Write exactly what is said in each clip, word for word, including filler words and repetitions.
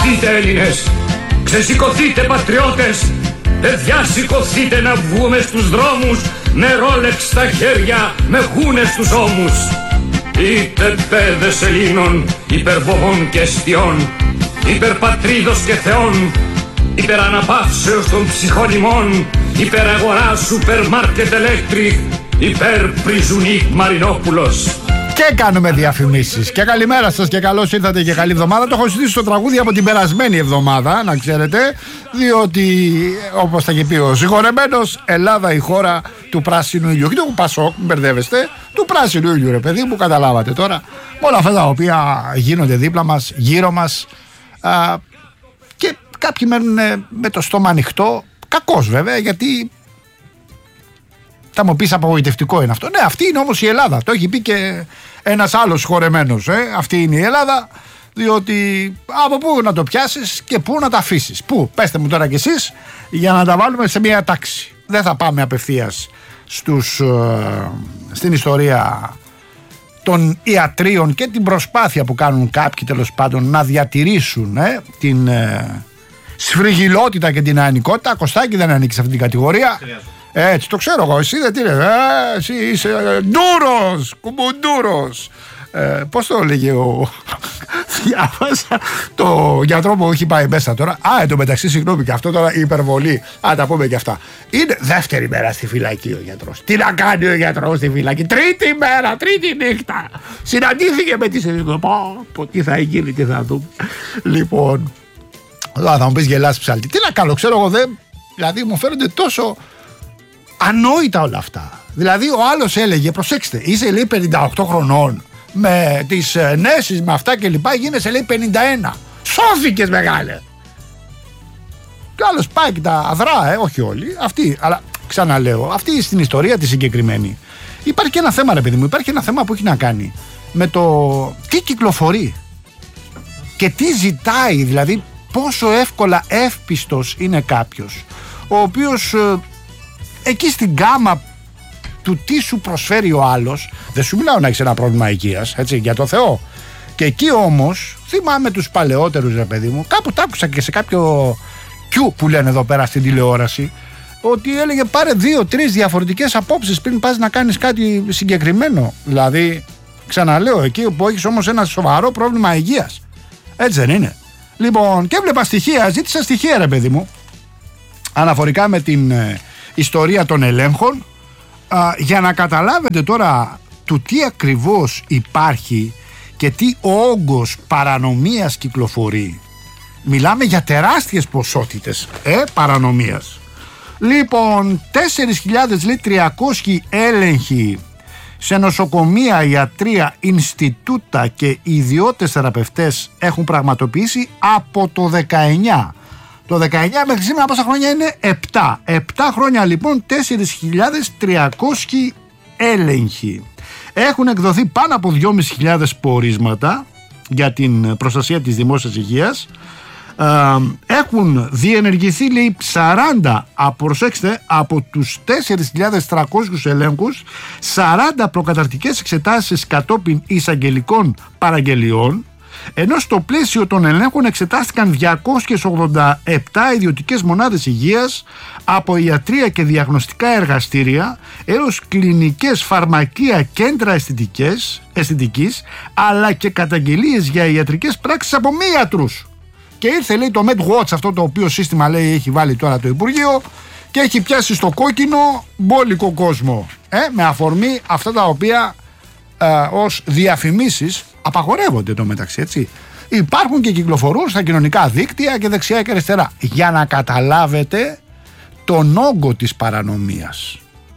Ξεσηκωθείτε Έλληνες, ξεσηκωθείτε πατριώτες, παιδιά σηκωθείτε να βγούμε στους δρόμους με ρόλεξ στα χέρια, με γούνες στους ώμους. Είτε παιδες Ελλήνων, υπερβομών και αιστιών, υπερπατρίδος και θεών, υπεραναπαύσεως των ψυχών ημών, υπεραγορά σούπερ μάρκετ ελέκτρικ, υπερπριζουνίκ Μαρινόπουλος. Και κάνουμε διαφημίσεις. Και καλημέρα σας και καλώς ήρθατε και καλή εβδομάδα. Το έχω ζητήσει το τραγούδι από την περασμένη εβδομάδα, να ξέρετε, διότι όπως θα είχε πει ο συγχωρεμένος, Ελλάδα η χώρα του πράσινου ήλιου. Και του Πασόκ, μην μπερδεύεστε, του πράσινου ήλιου, ρε παιδί μου, καταλάβατε τώρα. Όλα αυτά τα οποία γίνονται δίπλα μας, γύρω μας, α, και κάποιοι μένουν με το στόμα ανοιχτό. Κακώς βέβαια, γιατί θα μου πεις απογοητευτικό είναι αυτό. Ναι, αυτή είναι όμως η Ελλάδα. Το έχει πει και ένας άλλος χορεμένος. Ε? Αυτή είναι η Ελλάδα, διότι από πού να το πιάσεις και πού να τα αφήσεις. Πού, πέστε μου τώρα κι εσείς, για να τα βάλουμε σε μια τάξη. Δεν θα πάμε απευθείας στους, ε, στην ιστορία των ιατρίων και την προσπάθεια που κάνουν κάποιοι τέλος πάντων να διατηρήσουν ε, την ε, σφριγιλότητα και την αενικότητα. Κωστάκη δεν ανήκει σε αυτή την κατηγορία. Έτσι το ξέρω εγώ, εσύ δεν τι λες, ε, εσύ είσαι ντούρος, κουμπουντούρος. Ε, πώς το λέγε ο... Διάβασα το γιατρό που έχει πάει μέσα τώρα. Α, εν τω μεταξύ, συγγνώμη και αυτό τώρα η υπερβολή. Α, τα πούμε και αυτά. Είναι δεύτερη μέρα στη φυλακή ο γιατρός. Τι να κάνει ο γιατρός στη φυλακή? Τρίτη μέρα, τρίτη νύχτα. Συναντήθηκε με τις ελληνικές. Πω, τι θα γίνει, τι θα δούμε. Λοιπόν, θα μου πεις γελάς ψάλτη. Τι να κάνω, ξέρω εγώ δεν. Δηλαδή μου φαίνονται τόσο ανόητα όλα αυτά. Δηλαδή ο άλλος έλεγε, προσέξτε, είσαι λέει πενήντα οκτώ χρονών, με τις νέσεις, με αυτά και λοιπά, γίνεσαι λέει πενήντα ένα. Σώθηκες μεγάλε. Και άλλος πάει και τα αδρά, ε, όχι όλοι, αυτοί, αλλά ξαναλέω, αυτή στην ιστορία τη συγκεκριμένη υπάρχει και ένα θέμα, ρε παιδί μου, υπάρχει ένα θέμα που έχει να κάνει με το τι κυκλοφορεί και τι ζητάει, δηλαδή πόσο εύκολα εύπιστος είναι κάποιος ο οποίος ε, εκεί στην γκάμα του τι σου προσφέρει ο άλλος, δεν σου μιλάω να έχεις ένα πρόβλημα υγείας, έτσι, για το Θεό. Και εκεί όμως, θυμάμαι τους παλαιότερους, ρε παιδί μου, κάπου τα άκουσα και σε κάποιο Q που λένε εδώ πέρα στην τηλεόραση, ότι έλεγε πάρε δύο-τρεις διαφορετικές απόψεις πριν πας να κάνεις κάτι συγκεκριμένο. Δηλαδή, ξαναλέω, εκεί που έχεις όμως ένα σοβαρό πρόβλημα υγείας. Έτσι δεν είναι? Λοιπόν, και έβλεπα στοιχεία, ζήτησα στοιχεία, ρε παιδί μου, αναφορικά με την ε, ιστορία των ελέγχων, α, για να καταλάβετε τώρα του τι ακριβώς υπάρχει και τι όγκος παρανομίας κυκλοφορεί. Μιλάμε για τεράστιες ποσότητες ε, παρανομίας. Λοιπόν, τέσσερις χιλιάδες τριακόσιοι έλεγχοι σε νοσοκομεία, ιατρία, Ινστιτούτα και ιδιώτες θεραπευτές έχουν πραγματοποιήσει από το δεκαεννιά. Το δεκαεννιά μέχρι σήμερα πόσα χρόνια είναι? επτά. επτά χρόνια λοιπόν, τέσσερις χιλιάδες τριακόσιοι έλεγχοι. Έχουν εκδοθεί πάνω από δυόμισι χιλιάδες πορίσματα για την προστασία της δημόσιας υγείας. Έχουν διενεργηθεί λέει σαράντα, προσέξτε, από τους τέσσερις χιλιάδες τριακόσιους ελέγχους, σαράντα προκαταρκτικές εξετάσεις κατόπιν εισαγγελικών παραγγελιών, ενώ στο πλαίσιο των ελέγχων εξετάστηκαν διακόσιες ογδόντα επτά ιδιωτικές μονάδες υγείας, από ιατρία και διαγνωστικά εργαστήρια έως κλινικές, φαρμακεία, κέντρα αισθητικές, αισθητικής, αλλά και καταγγελίες για ιατρικές πράξεις από μη ιατρούς. Και ήρθε λέει το MedWatch, αυτό το οποίο σύστημα λέει έχει βάλει τώρα το Υπουργείο, και έχει πιάσει στο κόκκινο μπόλικο κόσμο, ε, με αφορμή αυτά τα οποία ε, ως διαφημίσεις απαγορεύονται το μεταξύ, έτσι. Υπάρχουν και κυκλοφορούν στα κοινωνικά δίκτυα και δεξιά και αριστερά, για να καταλάβετε τον όγκο της παρανομίας.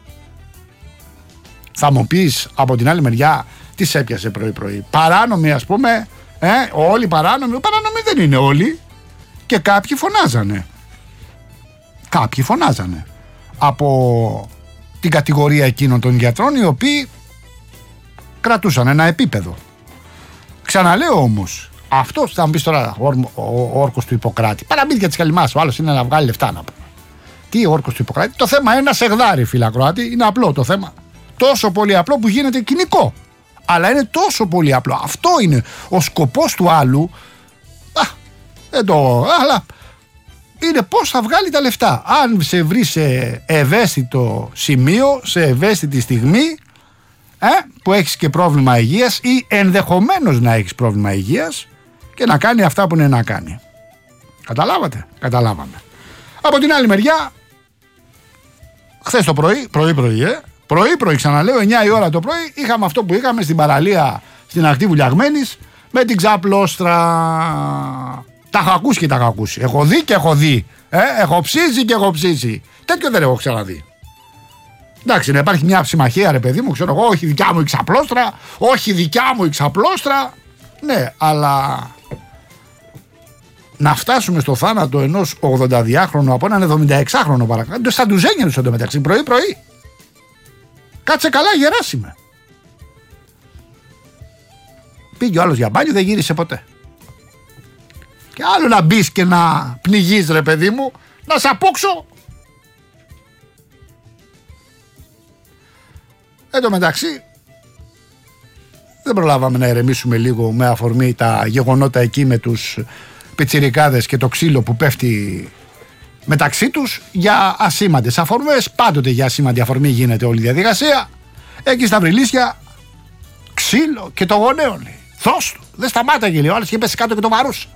Θα μου πεις από την άλλη μεριά, τι σε έπιασε πρωί πρωί? Παράνομοι ας πούμε, ε, όλοι παράνομοι? Παράνομοι δεν είναι όλοι. Και κάποιοι φωνάζανε. Κάποιοι φωνάζανε από την κατηγορία εκείνων των γιατρών, οι οποίοι κρατούσαν ένα επίπεδο. Ξαναλέω όμως, αυτό θα μου πεις τώρα, ο, ο, ο όρκος του Ιπποκράτη. Παραμύθια της Καλυμάς, ο άλλος είναι να βγάλει λεφτά να πούμε. Τι όρκος του Ιπποκράτη? Το θέμα είναι ένα σεγδάρι, φίλα Κροάτη. Είναι απλό το θέμα. Τόσο πολύ απλό που γίνεται κοινικό. Αλλά είναι τόσο πολύ απλό. Αυτό είναι ο σκοπός του άλλου. Α, Δεν το... Αλλά είναι πώς θα βγάλει τα λεφτά. Αν σε βρει σε ευαίσθητο σημείο, σε ευαίσθητη στιγμή, ε, που έχεις και πρόβλημα υγείας ή ενδεχομένως να έχεις πρόβλημα υγείας και να κάνει αυτά που είναι να κάνει. Καταλάβατε? Καταλάβαμε. Από την άλλη μεριά, χθες το πρωί, πρωί πρωί, ε, πρωί πρωί ξαναλέω, εννιά η ώρα το πρωί, είχαμε αυτό που είχαμε στην παραλία στην ακτή Βουλιαγμένης με την ξαπλώστρα. Τα έχω ακούσει και τα έχω ακούσει. Έχω δει και έχω δει. Ε, έχω ψήσει και έχω ψήσει. Τέτοιο δεν έχω ξαναδεί. Εντάξει, να υπάρχει μια συμμαχία, ρε παιδί μου, ξέρω εγώ, όχι δικιά μου η ξαπλώστρα, όχι δικιά μου η ξαπλώστρα. Ναι, αλλά να φτάσουμε στο θάνατο ενός ογδονταδυάχρονου από έναν εβδομηνταεξάχρονο παρακάτω, στα ντουζένια του εντωμεταξύ, πρωί-πρωί. Κάτσε καλά, γεράσιμε. Πήγε ο άλλος για μπάνιο, δεν γύρισε ποτέ. Και άλλο να μπεις και να πνιγείς, ρε παιδί μου, να σ' απόξω. Εν τω μεταξύ, δεν προλάβαμε να ηρεμήσουμε λίγο με αφορμή τα γεγονότα εκεί με τους πιτσιρικάδες και το ξύλο που πέφτει μεταξύ τους για ασήμαντες αφορμές. Πάντοτε για ασήμαντη αφορμή γίνεται όλη η διαδικασία. Εκεί στα Βρυλίσια, ξύλο και το γονέο λέει. Θός του, δεν σταμάταγε λέει, ο άλλος και πέσει κάτω και το βαρούσε.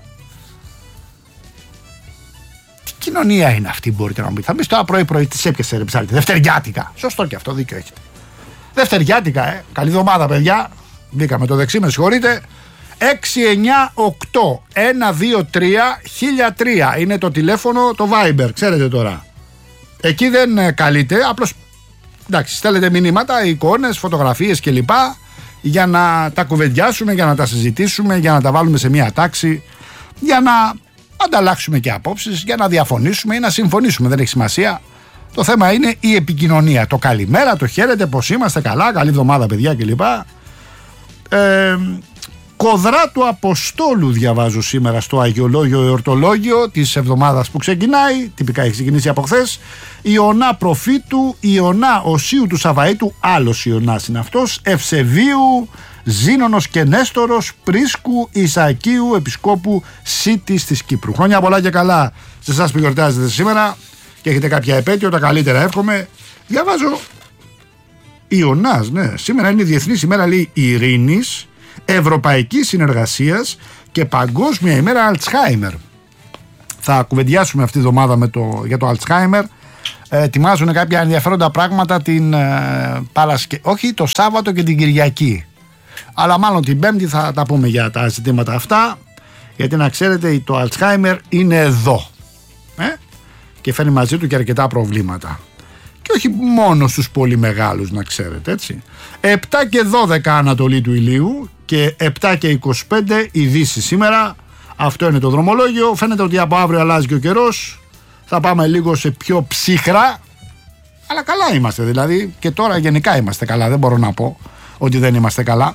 Τι κοινωνία είναι αυτή, μπορείτε να μου πείτε? Θα μπεις τώρα πρωί-πρωί, τις έπιασε ρε ψάρτη, δευτεριάτικα. Σωστό και αυτό, δίκιο έχετε. Δευτεριάτικα, ε. Καλή εβδομάδα, παιδιά. Μπήκαμε το δεξί, με συγχωρείτε. έξι εννιά οκτώ ένα δύο τρία χίλια τρία είναι το τηλέφωνο, το Viber, ξέρετε τώρα. Εκεί δεν καλείτε, απλώς εντάξει, στέλνετε μηνύματα, εικόνες, φωτογραφίες κλπ. Για να τα κουβεντιάσουμε, για να τα συζητήσουμε, για να τα βάλουμε σε μια τάξη, για να ανταλλάξουμε και απόψεις, για να διαφωνήσουμε ή να συμφωνήσουμε, δεν έχει σημασία. Το θέμα είναι η επικοινωνία. Το καλημέρα, το χαίρετε, πως είμαστε, καλά, καλή εβδομάδα παιδιά κλπ. Ε, κοδρά του Αποστόλου διαβάζω σήμερα στο Αγιολόγιο Εορτολόγιο της εβδομάδας που ξεκινάει. Τυπικά έχει ξεκινήσει από χθες. Ιωνά προφήτου, Ιωνά Οσίου του Σαβαΐτου, άλλος Ιωνάς είναι αυτός, Ευσεβίου, Ζήνονος και Νέστορος, Πρίσκου, Ισακίου, Επισκόπου Σίτης της Κύπρου. Χρόνια πολλά και καλά σε εσάς που γιορτάζετε σήμερα και έχετε κάποια επέτειο, τα καλύτερα εύχομαι. Διαβάζω Ιωνάς, ναι, σήμερα είναι η Διεθνής ημέρα, λέει, ειρήνης, ευρωπαϊκής συνεργασίας και παγκόσμια ημέρα Αλτσχάιμερ. Θα κουβεντιάσουμε αυτή τη εβδομάδα με το, για το Αλτσχάιμερ. Ε, ετοιμάζουν κάποια ενδιαφέροντα πράγματα την ε, Παρασκε... όχι το Σάββατο και την Κυριακή. Αλλά μάλλον την Πέμπτη θα τα πούμε για τα ζητήματα αυτά. Γιατί να ξέρετε, το Αλτσχάιμερ είναι εδώ. Ε? Και φέρνει μαζί του και αρκετά προβλήματα. Και όχι μόνο στους πολύ μεγάλους, να ξέρετε, έτσι. επτά και δώδεκα Ανατολή του ηλίου και επτά και είκοσι πέντε η Δύση σήμερα. Αυτό είναι το δρομολόγιο. Φαίνεται ότι από αύριο αλλάζει και ο καιρός. Θα πάμε λίγο σε πιο ψυχρά. Αλλά καλά είμαστε, δηλαδή. Και τώρα γενικά είμαστε καλά. Δεν μπορώ να πω ότι δεν είμαστε καλά.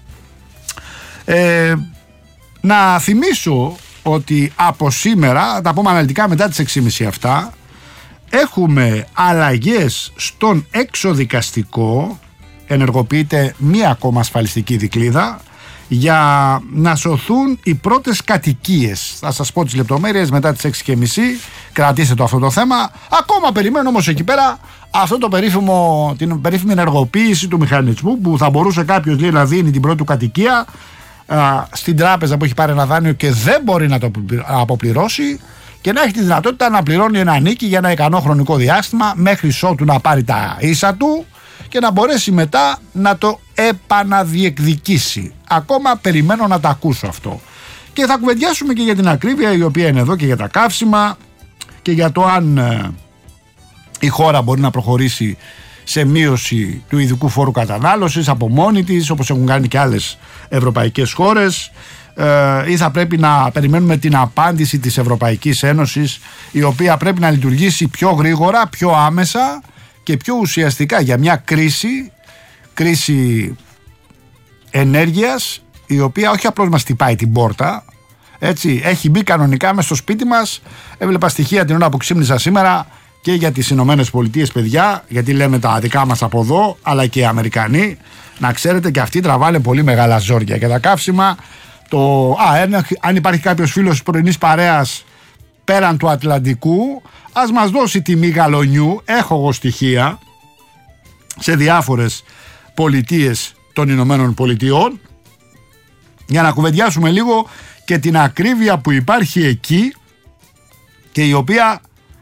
Ε, να θυμίσω ότι από σήμερα, θα τα πούμε αναλυτικά μετά τις έξι και μισή αυτά, έχουμε αλλαγές στον εξοδικαστικό. Ενεργοποιείται μία ακόμα ασφαλιστική δικλίδα για να σωθούν οι πρώτες κατοικίες. Θα σας πω τις λεπτομέρειες μετά τις έξι και μισή. Κρατήστε το αυτό το θέμα. Ακόμα περιμένω όμως εκεί πέρα αυτό το περίφημο, την περίφημη ενεργοποίηση του μηχανισμού που θα μπορούσε κάποιος λέει, να δίνει την πρώτη του κατοικία α, στην τράπεζα που έχει πάρει ένα δάνειο και δεν μπορεί να το αποπληρώσει και να έχει τη δυνατότητα να πληρώνει ένα νίκη για ένα ικανό χρονικό διάστημα μέχρι ότου να πάρει τα ίσα του και να μπορέσει μετά να το επαναδιεκδικήσει. Ακόμα περιμένω να τα ακούσω αυτό. Και θα κουβεντιάσουμε και για την ακρίβεια η οποία είναι εδώ και για τα καύσιμα και για το αν ε, η χώρα μπορεί να προχωρήσει σε μείωση του ειδικού φόρου κατανάλωσης από μόνη της, όπως έχουν κάνει και άλλες ευρωπαϊκές χώρες, ε, ή θα πρέπει να περιμένουμε την απάντηση της Ευρωπαϊκής Ένωσης, η οποία πρέπει να λειτουργήσει πιο γρήγορα, πιο άμεσα και πιο ουσιαστικά για μια κρίση, κρίση ενέργειας, η οποία όχι απλώς μας χτυπάει την πόρτα, έτσι, έχει μπει κανονικά μες στο σπίτι μας. Έβλεπα στοιχεία την ώρα που ξύπνησα σήμερα και για τις Ηνωμένες Πολιτείες, παιδιά, γιατί λέμε τα δικά μας από εδώ, αλλά και οι Αμερικανοί. Να ξέρετε και αυτοί τραβάνε πολύ μεγάλα ζόρια και τα καύσιμα το, α, ένα, αν υπάρχει κάποιος φίλος της πρωινής παρέας πέραν του Ατλαντικού, ας μας δώσει τιμή γαλονιού. Έχω εγώ στοιχεία σε διάφορες πολιτείες των Ηνωμένων Πολιτειών για να κουβεντιάσουμε λίγο και την ακρίβεια που υπάρχει εκεί και η οποία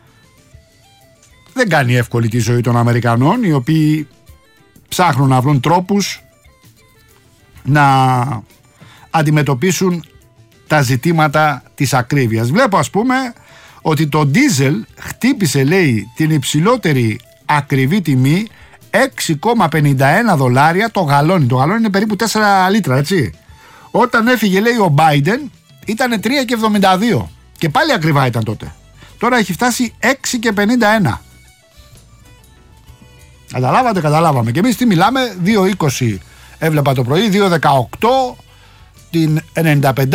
δεν κάνει εύκολη τη ζωή των Αμερικανών, οι οποίοι ψάχνουν να βρουν τρόπους να αντιμετωπίσουν τα ζητήματα της ακρίβειας. Βλέπω ας πούμε ότι το ντίζελ χτύπησε, λέει, την υψηλότερη ακριβή τιμή έξι κόμμα πενήντα ένα δολάρια το γαλόνι. Το γαλόνι είναι περίπου τέσσερα λίτρα, έτσι. Όταν έφυγε, λέει, ο Biden ήταν τρία κόμμα εβδομήντα δύο και πάλι ακριβά ήταν τότε. Τώρα έχει φτάσει έξι κόμμα πενήντα ένα. Καταλάβατε, καταλάβαμε. Και εμείς τι μιλάμε, δύο είκοσι έβλεπα το πρωί, δύο δεκαοκτώ την ενενήντα πέντε,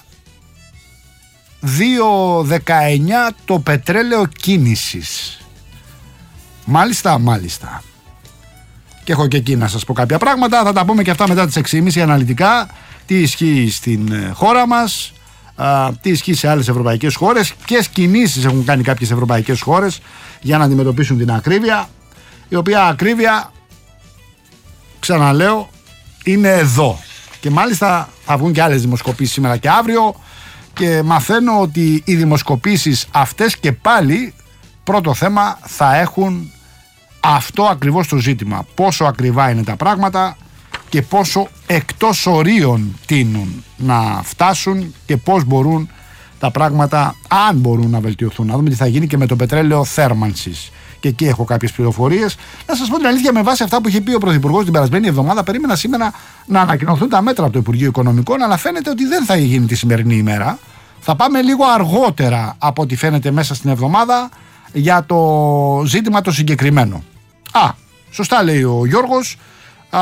δύο δεκαεννιά το πετρέλαιο κίνησης. Μάλιστα, μάλιστα. Και έχω και εκεί να σας πω κάποια πράγματα. Θα τα πούμε και αυτά μετά τις έξι και μισή αναλυτικά. Τι ισχύει στην χώρα μας, α, τι ισχύει σε άλλες ευρωπαϊκές χώρες, ποιες κινήσεις έχουν κάνει κάποιες ευρωπαϊκές χώρες για να αντιμετωπίσουν την ακρίβεια, η οποία ακρίβεια, ξαναλέω, είναι εδώ. Και μάλιστα θα βγουν και άλλες δημοσκοπήσεις σήμερα και αύριο και μαθαίνω ότι οι δημοσκοπήσεις αυτές και πάλι πρώτο θέμα θα έχουν αυτό ακριβώς το ζήτημα. Πόσο ακριβά είναι τα πράγματα και πόσο εκτός ορίων τείνουν να φτάσουν και πώς μπορούν τα πράγματα, αν μπορούν να βελτιωθούν. Να δούμε τι θα γίνει και με το πετρέλαιο θέρμανσης. Και εκεί έχω κάποιες πληροφορίες. Να σας πω την αλήθεια, με βάση αυτά που είχε πει ο Πρωθυπουργός την περασμένη εβδομάδα, περίμενα σήμερα να ανακοινωθούν τα μέτρα από το Υπουργείο Οικονομικών, αλλά φαίνεται ότι δεν θα γίνει τη σημερινή ημέρα. Θα πάμε λίγο αργότερα από ό,τι φαίνεται μέσα στην εβδομάδα για το ζήτημα το συγκεκριμένο. Α, σωστά λέει ο Γιώργος, α,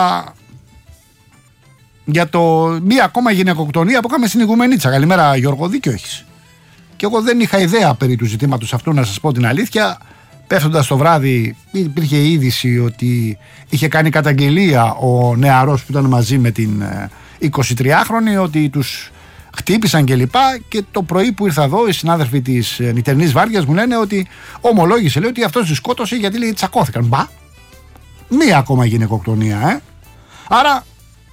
για το μία ακόμα γυναικοκτονία που είχαμε στην Ιγουμενίτσα. Καλημέρα Γιώργο, δίκιο έχεις. Και εγώ δεν είχα ιδέα περί του ζητήματος αυτού, να σας πω την αλήθεια. Πέφτοντας το βράδυ υπήρχε η είδηση ότι είχε κάνει καταγγελία ο νεαρός που ήταν μαζί με την εικοσιτριάχρονη, ότι τους χτύπησαν και λοιπά, και το πρωί που ήρθα εδώ οι συνάδελφοι της νητερινής βάρδιας μου λένε ότι ομολόγησε, λέει, ότι αυτός τους σκότωσε γιατί, λέει, τσακώθηκαν. Μπα, μία ακόμα γυναικοκτονία, ε. Άρα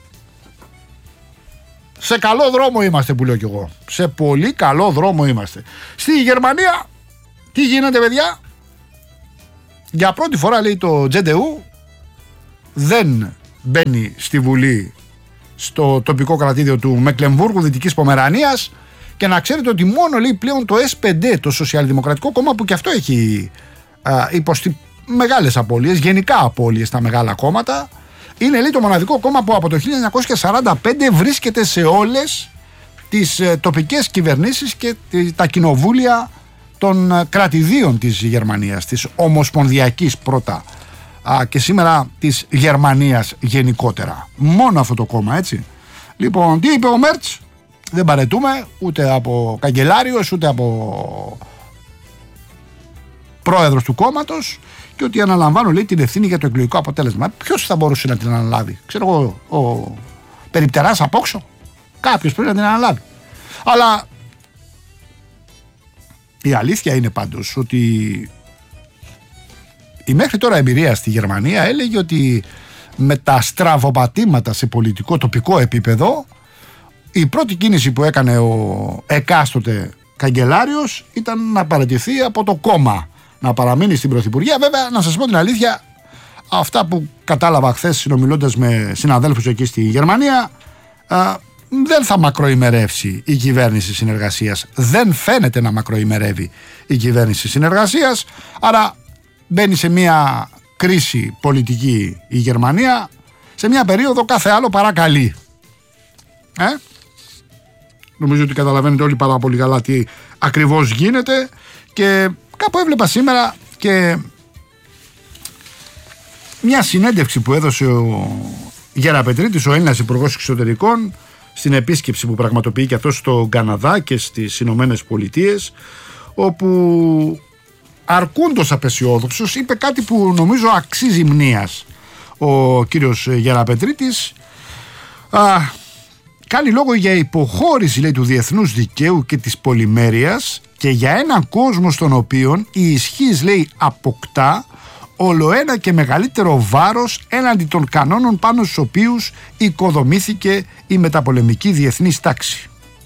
σε καλό δρόμο είμαστε, που λέω κι εγώ. Σε πολύ καλό δρόμο είμαστε. Στη Γερμανία τι γίνεται, παιδιά? Για πρώτη φορά, λέει, το τζι ντι γιου δεν μπαίνει στη Βουλή, στο τοπικό κρατήδιο του Μεκλεμβούργου Δυτικής Πομερανίας, και να ξέρετε ότι μόνο, λέει, πλέον το ες πι ντι, το Σοσιαλδημοκρατικό Κόμμα, που και αυτό έχει α, υποστεί μεγάλες απώλειες, γενικά απώλειες στα μεγάλα κόμματα, είναι, λέει, το μοναδικό κόμμα που από το χίλια εννιακόσια σαράντα πέντε βρίσκεται σε όλες τις ε, τοπικές κυβερνήσεις και ε, τα κοινοβούλια των ε, κρατηδίων της Γερμανίας, της ομοσπονδιακής πρώτα α, και σήμερα της Γερμανίας γενικότερα. Μόνο αυτό το κόμμα, έτσι. Λοιπόν, τι είπε ο Μέρτς? Δεν παρετούμε ούτε από καγκελάριος ούτε από πρόεδρος του κόμματος, και ότι αναλαμβάνω, λέει, την ευθύνη για το εκλογικό αποτέλεσμα. Ποιος θα μπορούσε να την αναλάβει? Ξέρω εγώ, ο περιπτεράς απόξω? Κάποιος πρέπει να την αναλάβει. Αλλά η αλήθεια είναι πάντως ότι η μέχρι τώρα εμπειρία στη Γερμανία έλεγε ότι με τα στραβοπατήματα σε πολιτικό τοπικό επίπεδο, η πρώτη κίνηση που έκανε ο εκάστοτε καγκελάριος ήταν να παραιτηθεί από το κόμμα, να παραμείνει στην Πρωθυπουργία. Βέβαια, να σας πω την αλήθεια, αυτά που κατάλαβα χθες συνομιλώντας με συναδέλφους εκεί στη Γερμανία, α, δεν θα μακροημερεύσει η κυβέρνηση συνεργασίας. Δεν φαίνεται να μακροημερεύει η κυβέρνηση συνεργασίας. Άρα μπαίνει σε μια κρίση πολιτική η Γερμανία, σε μια περίοδο κάθε άλλο παρά καλή. Ε? Νομίζω ότι καταλαβαίνετε όλοι πάρα πολύ καλά τι ακριβώς γίνεται. Και κάπου έβλεπα σήμερα και μια συνέντευξη που έδωσε ο Γεραπετρίτης, ο Έλληνας Υπουργός Εξωτερικών, στην επίσκεψη που πραγματοποιεί και αυτό στο Καναδά και στις Ηνωμένες Πολιτείες, όπου αρκούντος απεσιόδοξος είπε κάτι που νομίζω αξίζει μνήας ο κύριος Γεραπετρίτης. Α, κάνει λόγο για υποχώρηση, λέει, του διεθνούς δικαίου και της πολυμέρειας και για έναν κόσμο στον οποίο η ισχύς, λέει, αποκτά ολοένα και μεγαλύτερο βάρος έναντι των κανόνων πάνω στους οποίους οικοδομήθηκε η μεταπολεμική διεθνής τάξη.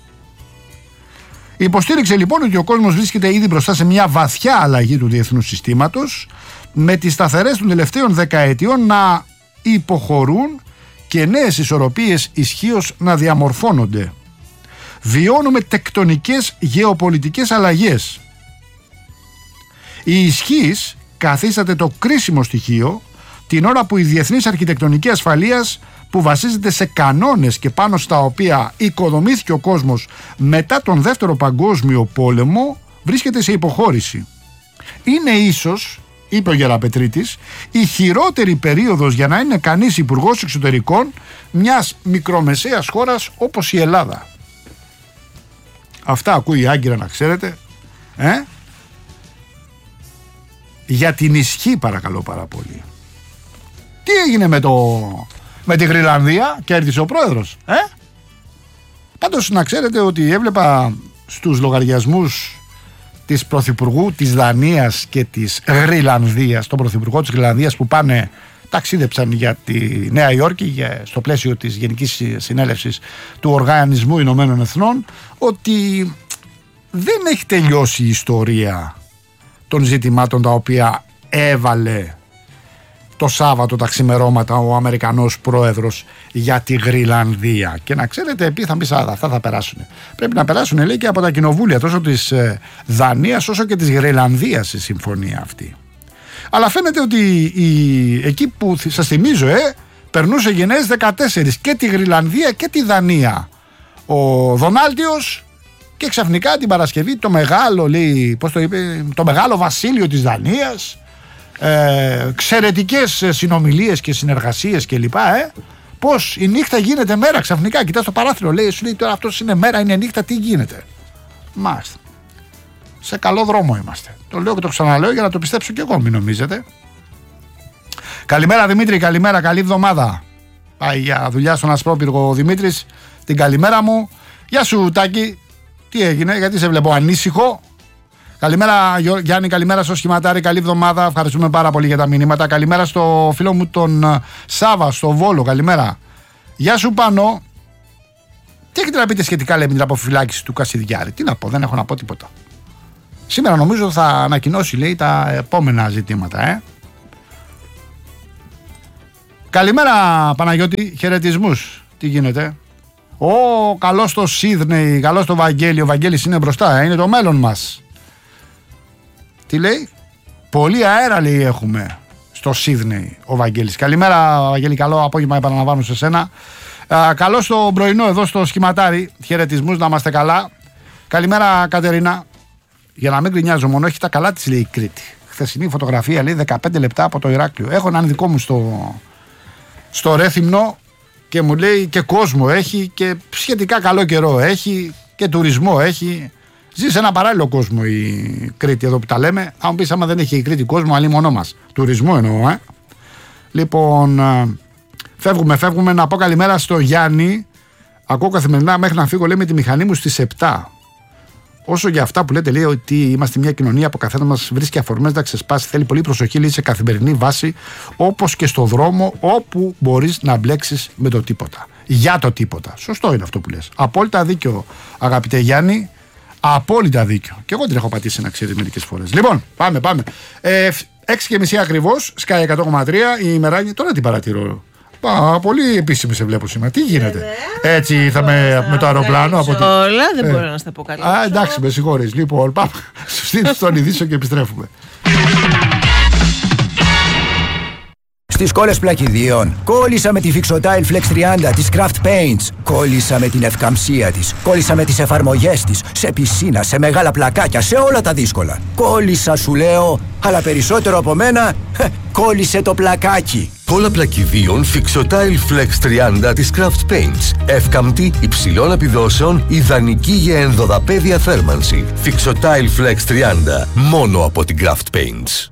Υποστήριξε λοιπόν ότι ο κόσμος βρίσκεται ήδη μπροστά σε μια βαθιά αλλαγή του διεθνούς συστήματος, με τις σταθερές των τελευταίων δεκαετιών να υποχωρούν και νέες ισορροπίες ισχύως να διαμορφώνονται. Βιώνουμε τεκτονικές γεωπολιτικές αλλαγές. Η ισχύς καθίσταται το κρίσιμο στοιχείο την ώρα που η διεθνής αρχιτεκτονική ασφαλείας, που βασίζεται σε κανόνες και πάνω στα οποία οικοδομήθηκε ο κόσμος μετά τον Δεύτερο Παγκόσμιο Πόλεμο, βρίσκεται σε υποχώρηση. Είναι ίσως, είπε ο Γεραπετρίτης, η χειρότερη περίοδος για να είναι κανείς υπουργός εξωτερικών μιας μικρομεσαίας χώρας όπως η Ελλάδα. Αυτά ακούει η Άγκυρα, να ξέρετε. Ε? Για την ισχύ, παρακαλώ πάρα πολύ. Τι έγινε με, το, με τη Γρυλανδία, κέρδισε ο πρόεδρος. Ε? Πάντως να ξέρετε ότι έβλεπα στους λογαριασμούς της Πρωθυπουργού της Δανίας και της Γρυλανδίας, τον Πρωθυπουργό της Γρυλανδίας που πάνε, ταξίδεψαν για τη Νέα Υόρκη για, στο πλαίσιο της Γενικής Συνέλευσης του Οργανισμού Ηνωμένων Εθνών, ότι δεν έχει τελειώσει η ιστορία των ζητημάτων τα οποία έβαλε το Σάββατο τα ξημερώματα ο Αμερικανός πρόεδρος για τη Γρυλανδία. Και να ξέρετε, πει, θα πει, αυτά θα περάσουν. Πρέπει να περάσουν, λέει, και από τα κοινοβούλια τόσο της Δανίας όσο και της Γρυλανδίας η συμφωνία αυτή. Αλλά φαίνεται ότι η, εκεί που σας θυμίζω, ε, περνούσε γενναίες δεκατέσσερις και τη Γρυλανδία και τη Δανία ο Δονάλτιος, και ξαφνικά την Παρασκευή το μεγάλο, λέει, πώς το είπε, το μεγάλο βασίλειο της Δανίας, ε, εξαιρετικές συνομιλίες και συνεργασίες κλπ. Ε. Πώς η νύχτα γίνεται μέρα ξαφνικά, κοιτάς το παράθυρο, λέει, σου λέει τώρα αυτός είναι μέρα, είναι νύχτα, τι γίνεται. Μάλιστα. Σε καλό δρόμο είμαστε. Το λέω και το ξαναλέω για να το πιστέψω κι εγώ, μην νομίζετε. Καλημέρα Δημήτρη, καλημέρα, καλή εβδομάδα. Πάει για δουλειά στον Ασπρόπυργο ο Δημήτρης. Την καλημέρα μου. Γεια σου Τάκη. Τι έγινε, γιατί σε βλέπω ανήσυχο. Καλημέρα Γιάννη, καλημέρα στο Σχηματάρι, καλή εβδομάδα. Ευχαριστούμε πάρα πολύ για τα μηνύματα. Καλημέρα στο φίλο μου τον Σάβα, στο Βόλο, καλημέρα. Γεια σου Πάνο. Τι έχετε να πείτε σχετικά, λέει, με την αποφυλάκηση του Κασιδιάρη? Τι να πω, δεν έχω να πω τίποτα. Σήμερα νομίζω θα ανακοινώσει, λέει, τα επόμενα ζητήματα, ε. Καλημέρα Παναγιώτη, χαιρετισμούς. Τι γίνεται? Ω, καλώς το Σίδνεϊ, καλώς το Βαγγέλη. Ο Βαγγέλης είναι μπροστά, ε, είναι το μέλλον μας. Τι λέει? Πολύ αέρα, λέει, έχουμε στο Σίδνεϊ ο Βαγγέλης. Καλημέρα Βαγγέλη, καλό απόγευμα, επαναλαμβάνω σε σένα. Α, καλώς το πρωινό εδώ στο Σχηματάρι, χαιρετισμούς, να είμαστε καλά. Καλημέρα Κατερίνα. Για να μην γκρινιάζω μόνο, έχει τα καλά της, λέει, η Κρήτη. Χθεσινή φωτογραφία, λέει, δεκαπέντε λεπτά από το Ηράκλειο. Έχω έναν δικό μου στο, στο Ρέθυμνο και μου λέει και κόσμο έχει και σχετικά καλό καιρό έχει και τουρισμό έχει. Ζει σε ένα παράλληλο κόσμο η Κρήτη εδώ που τα λέμε. Αν μου πεις, άμα δεν έχει η Κρήτη κόσμο, αλλή μόνο μας. Τουρισμό εννοώ, ε. Λοιπόν, φεύγουμε, φεύγουμε. Να πω καλημέρα στο Γιάννη. Ακούω καθημερινά μέχρι να φύγω, λέει, με τη μηχανή μου στις επτά. Όσο για αυτά που λέτε, λέει, ότι είμαστε μια κοινωνία που καθένα μας βρίσκει αφορμές να ξεσπάσει, θέλει πολύ προσοχή, λέει, σε καθημερινή βάση, όπως και στο δρόμο, όπου μπορείς να μπλέξεις με το τίποτα. Για το τίποτα. Σωστό είναι αυτό που λες. Απόλυτα δίκιο, αγαπητέ Γιάννη. Απόλυτα δίκιο. Και εγώ την έχω πατήσει, να ξέρεις, μερικές φορές. Λοιπόν, πάμε, πάμε. Ε, έξι και μισή ακριβώς, Sky εκατό κόμμα τρία, η ημεράνη. Τώρα τι παρατηρώ? Α, πολύ επίσημη σε βλέπω σήμερα. Τι γίνεται? Βέβαια. Έτσι ήρθαμε με το αεροπλάνο από την... Όλα, δεν ε. μπορώ να στα πω καλά. Α, εντάξει, με συγχωρείς. Λοιπόν, πάμε στον ειδήσιο και επιστρέφουμε. Στις κόλλες πλακιδίων, κόλλησα με τη Fixotile Flex τριάντα της Craft Paints. Κόλλησα με την ευκαμψία της. Κόλλησα με τις εφαρμογές της. Σε πισίνα, σε μεγάλα πλακάκια, σε όλα τα δύσκολα. Κόλλησα, σου λέω, αλλά περισσότερο από μένα, κόλλησε το πλακάκι. Κόλλα πλακιδίων Fixotile Flex τριάντα της Craft Paints. Εύκαμπτη, υψηλών επιδόσεων, ιδανική για ενδοδαπέδια θέρμανση. Fixotile Flex τριάντα, μόνο από την Craft Paints.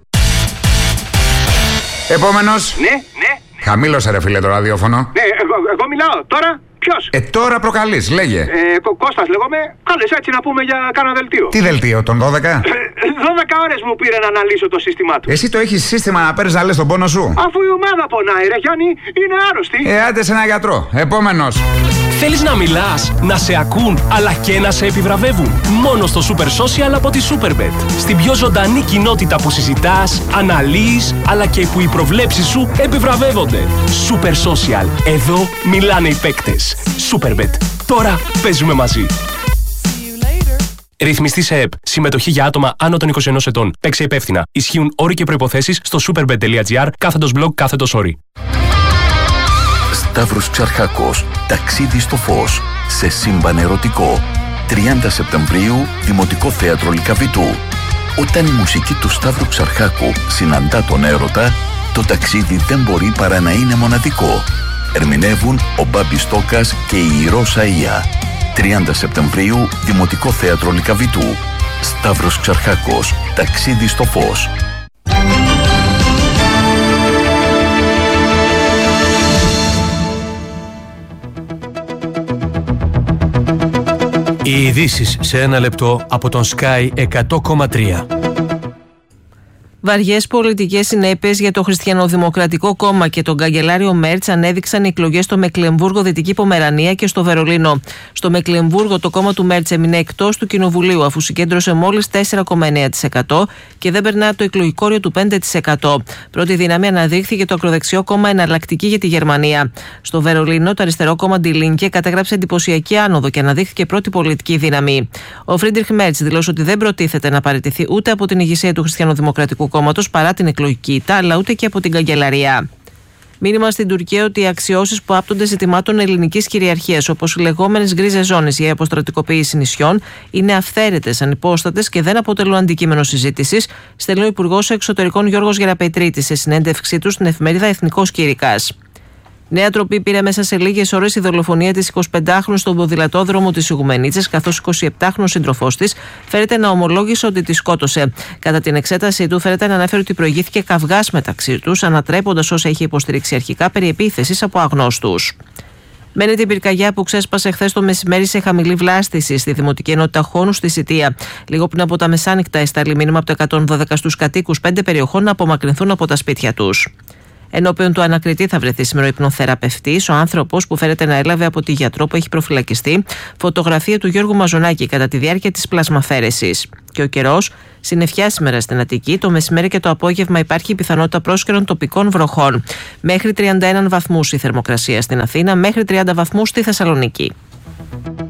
Επόμενος. Ναι, ναι. Χαμήλωσε, ρε φίλε, το ραδιόφωνο. Ναι, εγώ, εγώ μιλάω τώρα. Ποιος? Ε, τώρα προκαλείς, λέγε. Ε, Κω- Κώστας λέγομαι. Κάλες έτσι να πούμε για κάνα δελτίο. Τι δελτίο, τον δώδεκα? δώδεκα ώρες μου πήρε να αναλύσω το σύστημά του. Εσύ το έχεις σύστημα να παίρνεις να λες τον πόνο σου? Αφού η ομάδα πονάει, ρε Γιάννη, είναι άρρωστη. Ε, άντε σε ένα γιατρό. Επόμενος. Θέλεις να μιλάς, να σε ακούν, αλλά και να σε επιβραβεύουν? Μόνο στο Super Social από τη Superbet. Στην πιο ζωντανή κοινότητα που συζητάς, αναλύεις, αλλά και που οι προβλέψεις σου επιβραβεύονται. Super Social. Εδώ μιλάνε οι παίκτες. Superbet. Τώρα παίζουμε μαζί. Ρυθμιστή σε ΕΠ. Συμμετοχή για άτομα άνω των είκοσι ενός ετών. Παίξε υπεύθυνα. Ισχύουν όροι και προϋποθέσεις στο superbet.gr κάθετος blog κάθετος όροι. Σταύρος Ξαρχάκος, ταξίδι στο φως, σε σύμπαν ερωτικό. τριάντα Σεπτεμβρίου, Δημοτικό Θέατρο Λυκαβητού. Όταν η μουσική του Σταύρου Ξαρχάκου συναντά τον έρωτα, το ταξίδι δεν μπορεί παρά να είναι μοναδικό. Ερμηνεύουν ο Μπάμπης Τόκας και η Ρώσα Ία. τριάντα Σεπτεμβρίου, Δημοτικό Θέατρο Λυκαβητού. Σταύρος Ξαρχάκος, ταξίδι στο φως. Οι ειδήσεις σε ένα λεπτό από τον Sky εκατό κόμμα τρία. Βαριές πολιτικές συνέπειες για το Χριστιανοδημοκρατικό Κόμμα και τον καγκελάριο Μέρτς ανέδειξαν οι εκλογές στο Μεκλεμβούργο, Δυτική Πομερανία και στο Βερολίνο. Στο Μεκλεμβούργο, το κόμμα του Μέρτς έμεινε εκτός του Κοινοβουλίου, αφού συγκέντρωσε μόλις τέσσερα κόμμα εννέα τοις εκατό και δεν περνά από το εκλογικό όριο του πέντε τοις εκατό. Πρώτη δύναμη αναδείχθηκε το ακροδεξιό κόμμα Εναλλακτική για τη Γερμανία. Στο Βερολίνο, το αριστερό κόμμα Die Linke κατέγραψε εντυπωσιακή άνοδο και αναδείχθηκε πρώτη πολιτική δύναμη. Ο Φρίντριχ Μέρτς δήλωσε ότι δεν προτίθεται να παραιτηθεί ούτε από την ηγεσία του Χριστιανοδημοκρατικού Κόμματος παρά την εκλογική ήττα, αλλά ούτε και από την καγκελαρία. Μήνυμα στην Τουρκία ότι οι αξιώσεις που άπτονται ζητημάτων ελληνικής κυριαρχίας, όπως οι λεγόμενες γκρίζες ζώνες ή η αποστρατικοποίηση νησιών, είναι αυθαίρετες, ανυπόστατες και δεν αποτελούν αντικείμενο συζήτησης, στέλνει ο Υπουργός Εξωτερικών Γιώργος Γεραπετρίτης σε συνέντευξή του στην εφημερίδα Εθνικός Κήρυκας. Νέα τροπή πήρε μέσα σε λίγες ώρες η δολοφονία της εικοσιπεντάχρονου στον ποδηλατόδρομο της Ιγουμενίτσας, καθώς ο εικοσιεπτάχρονος σύντροφός της φέρεται να ομολόγησε ότι τη σκότωσε. Κατά την εξέτασή του, φέρεται να αναφέρει ότι προηγήθηκε καυγάς μεταξύ τους, ανατρέποντας όσα είχε υποστηρίξει αρχικά περί επίθεσης από αγνώστους. Μένει την πυρκαγιά που ξέσπασε χθες το μεσημέρι σε χαμηλή βλάστηση στη Δημοτική Ενότητα Χόνου στη Σιτία. Λίγο πριν από τα μεσάνυχτα, εστάλει μήνυμα από το εκατόν δώδεκα στους κατοίκους πέντε περιοχών να απομακρυνθούν από τα σπίτια τους. Ενώπιον του ανακριτή θα βρεθεί σήμερα ο υπνοθεραπευτής, ο άνθρωπος που φέρεται να έλαβε από τη γιατρό που έχει προφυλακιστεί φωτογραφία του Γιώργου Μαζονάκη κατά τη διάρκεια της πλασμαφέρεσης. Και ο καιρός, συννεφιά σήμερα στην Αττική, το μεσημέρι και το απόγευμα υπάρχει η πιθανότητα πρόσκαιρων τοπικών βροχών. Μέχρι τριάντα ένα βαθμούς η θερμοκρασία στην Αθήνα, μέχρι τριάντα βαθμούς στη Θεσσαλονίκη.